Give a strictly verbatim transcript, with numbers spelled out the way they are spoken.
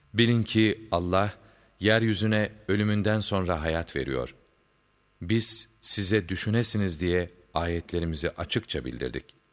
Bilin ki Allah, yeryüzüne ölümünden sonra hayat veriyor. Biz size düşünesiniz diye ayetlerimizi açıkça bildirdik.